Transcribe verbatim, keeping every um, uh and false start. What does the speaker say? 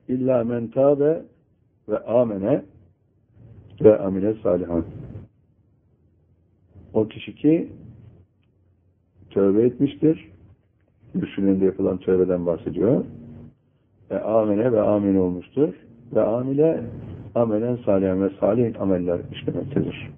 İlla men tâbe ve amene ve amile salihan. O kişi ki tövbe etmiştir. Müslümanın yapılan tövbeden bahsediyor. Ve amene ve amin olmuştur. Ve amile amelen salihan ve salih ameller işlemektedir.